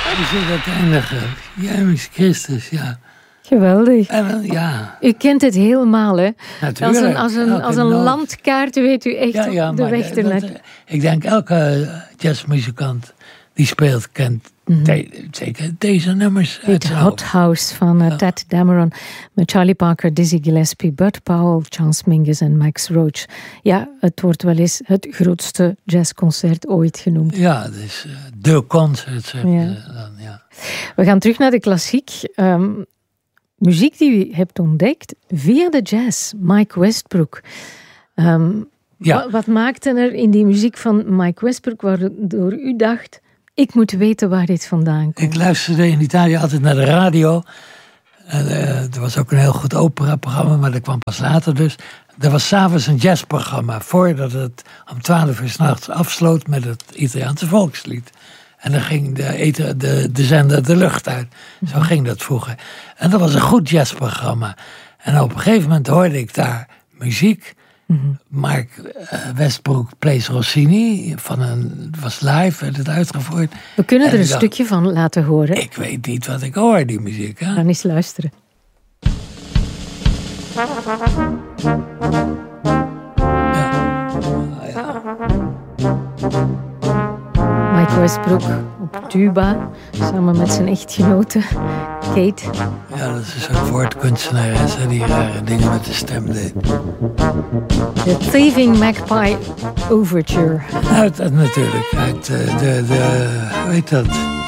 Is het uiteindelijk? Jezus Christus, ja. Geweldig. Ja. U kent het helemaal, hè? Natuurlijk. Als een landkaart weet u echt de weg ernaartoe. Ik denk elke jazzmuzikant die speelt kent zeker deze nummers. Dit Hot House van Tadd Dameron met Charlie Parker, Dizzy Gillespie, Bud Powell, Chance Mingus en Max Roach. Ja, het wordt wel eens het grootste jazzconcert ooit genoemd. Ja, het is de concert, zeg je dan, ja. We gaan terug naar de klassiek. Muziek die u hebt ontdekt via de jazz, Mike Westbrook. Wat maakte er in die muziek van Mike Westbrook waardoor u dacht, ik moet weten waar dit vandaan komt? Ik luisterde in Italië altijd naar de radio. Er was ook een heel goed operaprogramma, maar dat kwam pas later dus. Er was 's avonds een jazzprogramma, voordat het om 12 uur 's nachts afsloot met het Italiaanse volkslied. En dan ging de zender de lucht uit. Zo ging dat vroeger. En dat was een goed jazzprogramma. En op een gegeven moment hoorde ik daar muziek. Mike Westbrook plays Rossini. Was live, werd het uitgevoerd. We kunnen er een stukje van laten horen. Ik weet niet wat ik hoor, die muziek. Hè? Gaan eens luisteren. Mike Westbrook op tuba, samen met zijn echtgenote Kate. Ja, dat is een soort woordkunstenares die rare dingen met de stem deed. The Thieving Magpie Overture. Natuurlijk, uit hoe heet dat?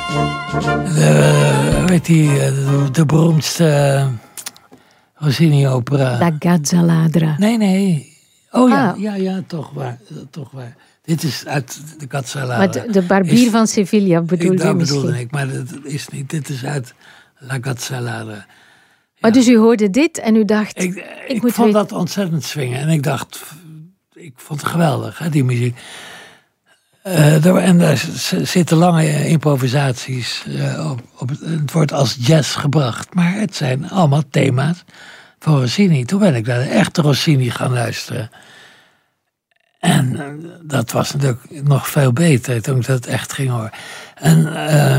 De beroemdste Rossini-opera. La Gazzaladra. Nee. Oh ja, toch waar. Dit is uit de Gazzaladra. Maar de barbier van Sevilla bedoelde je misschien? Dat bedoelde ik, maar dat is niet. Dit is uit La Gazzaladra. Ja. Maar dus u hoorde dit en u dacht... Ik vond dat ontzettend swingen. En ik dacht, ik vond het geweldig, hè, die muziek. En daar zitten lange improvisaties op. Het wordt als jazz gebracht. Maar het zijn allemaal thema's van Rossini. Toen ben ik naar de echte Rossini gaan luisteren. En dat was natuurlijk nog veel beter toen ik dat echt ging horen. En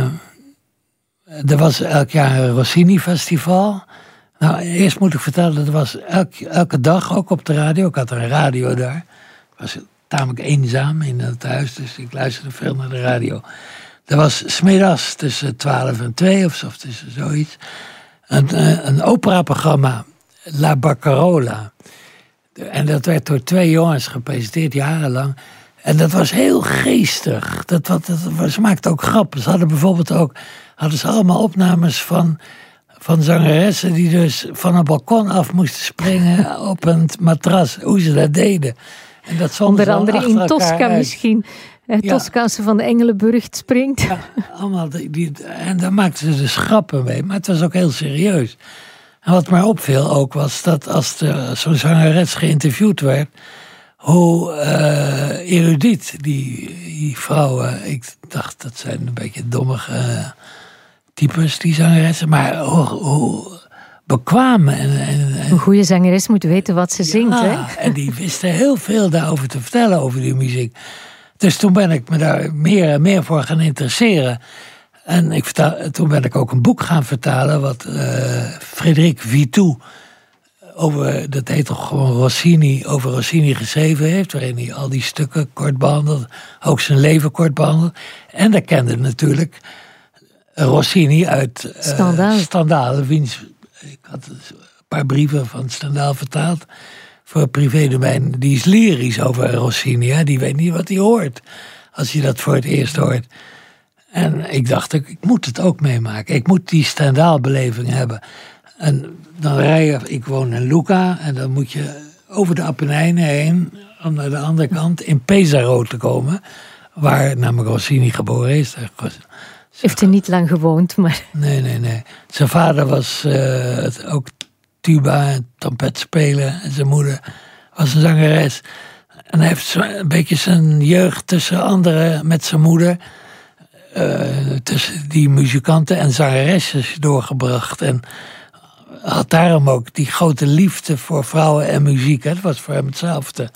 er was elk jaar een Rossini-festival. Nou, eerst moet ik vertellen, er was elke dag ook op de radio. Ik had een radio daar. Ik was tamelijk eenzaam in het huis, dus ik luisterde veel naar de radio. Er was 's middags tussen 12 en 2 of tussen zoiets. Een operaprogramma, La Barcarola. En dat werd door 2 jongens gepresenteerd, jarenlang. En dat was heel geestig. Ze maakten ook grappen. Ze hadden bijvoorbeeld ook allemaal opnames van zangeressen die dus van een balkon af moesten springen op een matras. Hoe ze dat deden. En dat onder andere in Tosca misschien. Toscaanse van de Engelenburg springt. Ja, allemaal en daar maakten ze dus grappen mee. Maar het was ook heel serieus. En wat mij opviel ook was dat als zo'n zangeres geïnterviewd werd, hoe erudiet die vrouwen, ik dacht dat zijn een beetje dommige types, die zangeressen, maar hoe bekwaam. Een goede zangeres moet weten wat ze zingt, hè? En die wisten heel veel daarover te vertellen, over die muziek. Dus toen ben ik me daar meer en meer voor gaan interesseren. En toen ben ik ook een boek gaan vertalen, wat Frédéric Vitou, dat heet toch gewoon Rossini, over Rossini geschreven heeft, waarin hij al die stukken kort behandelt, ook zijn leven kort behandelt. En daar kende natuurlijk Rossini uit Stendhal. Ik had een paar brieven van Stendhal vertaald voor een privédomein. Die is lyrisch over Rossini, hè? Die weet niet wat hij hoort als je dat voor het eerst hoort. En ik dacht, ik moet het ook meemaken. Ik moet die Stendhal-beleving hebben. En dan ik woon in Lucca, en dan moet je over de Appenijnen heen, om naar de andere kant, in Pesaro te komen, waar namelijk Rossini geboren is. Heeft hij niet lang gewoond, maar... Nee. Zijn vader was ook tuba en trompet spelen, en zijn moeder was een zangeres. En hij heeft een beetje zijn jeugd tussen anderen met zijn moeder, tussen die muzikanten en zangeresses doorgebracht. En had daarom ook die grote liefde voor vrouwen en muziek. Hè? Dat was voor hem hetzelfde.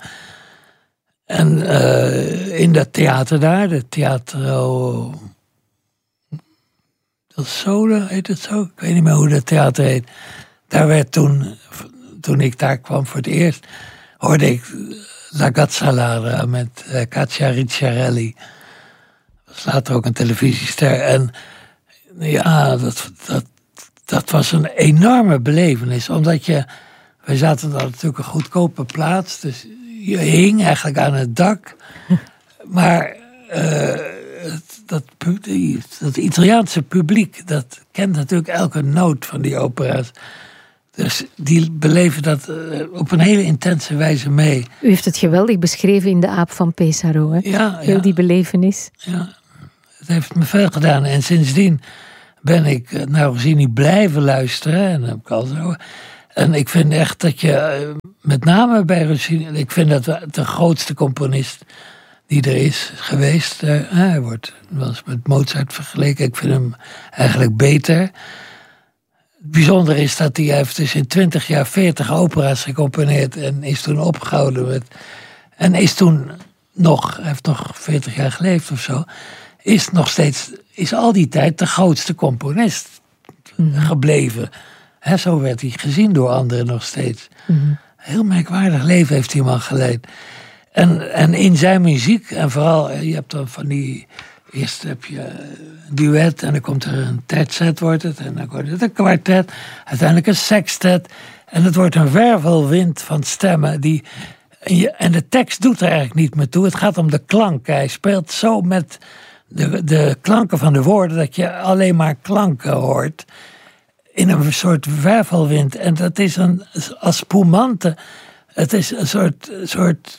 En in dat theater daar, de Teatro Dat Sole heet het zo. Ik weet niet meer hoe dat theater heet. Daar werd toen ik daar kwam voor het eerst, hoorde ik La Gazzalada met Katia Ricciarelli. Dat was later ook een televisiester. En ja, dat was een enorme belevenis. Omdat wij zaten dan natuurlijk een goedkope plaats. Dus je hing eigenlijk aan het dak. Maar dat Italiaanse publiek, dat kent natuurlijk elke noot van die opera's. Dus die beleven dat op een hele intense wijze mee. U heeft het geweldig beschreven in De Aap van Pesaro, hè? Ja, heel die belevenis. Ja, het heeft me veel gedaan. En sindsdien ben ik naar Rossini blijven luisteren. En dat heb ik al zo. En ik vind echt dat je, met name bij Rossini, ik vind dat de grootste componist die er is geweest. Hij wordt wel eens met Mozart vergeleken. Ik vind hem eigenlijk beter. Het bijzondere is dat hij heeft dus in 20 jaar 40 opera's gecomponeerd en is toen opgehouden met. En is toen nog, hij heeft nog 40 jaar geleefd of zo, is nog steeds, is al die tijd de grootste componist gebleven. Zo werd hij gezien door anderen nog steeds. Heel merkwaardig leven heeft die man geleid. En in zijn muziek, en vooral, je hebt dan van die. Eerst heb je een duet en dan komt er een tercet, wordt het. En dan wordt het een kwartet, uiteindelijk een sextet. En het wordt een wervelwind van stemmen. En de tekst doet er eigenlijk niet meer toe. Het gaat om de klank. Hij speelt zo met de klanken van de woorden dat je alleen maar klanken hoort. In een soort wervelwind. En dat is als spumante. Het is een soort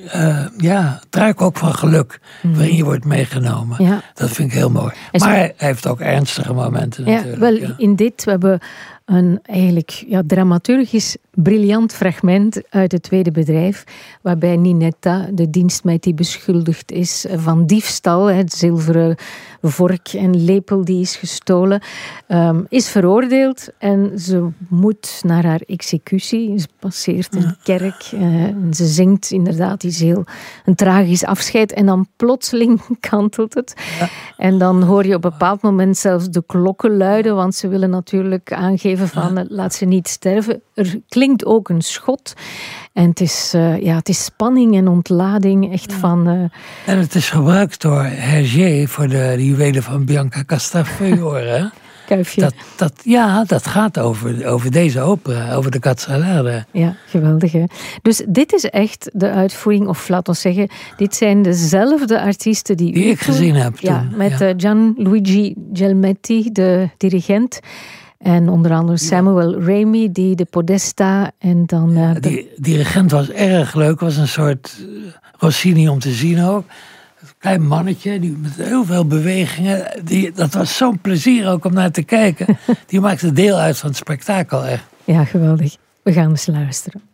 druik ook van geluk, waarin je wordt meegenomen. Ja. Dat vind ik heel mooi. Maar hij heeft ook ernstige momenten natuurlijk. In dit, we hebben een eigenlijk dramaturgisch briljant fragment uit het tweede bedrijf, waarbij Ninetta, de dienstmeid die beschuldigd is van diefstal, het zilveren vork en lepel die is gestolen, is veroordeeld en ze moet naar haar executie. Ze passeert een kerk en ze zingt inderdaad een tragisch afscheid en dan plotseling kantelt het. Ja. En dan hoor je op een bepaald moment zelfs de klokken luiden, want ze willen natuurlijk aangeven van laat ze niet sterven. Er klinkt ook een schot. En het is spanning en ontlading echt van. En het is gebruikt door Hergé voor de juwelen van Bianca Castafiore. Kuifje. Dat gaat over deze opera, over de Gazzalada. Ja, geweldig hè. Dus dit is echt de uitvoering, of laten we zeggen, dit zijn dezelfde artiesten die ik gezien heb toen. Ja, met Gianluigi Gelmetti, de dirigent. En onder andere Samuel Raimi, die de Podesta en dan. Die dirigent was erg leuk, was een soort Rossini om te zien ook. Een klein mannetje, die met heel veel bewegingen. Dat was zo'n plezier ook om naar te kijken. Die maakte deel uit van het spektakel echt. Ja, geweldig. We gaan eens luisteren.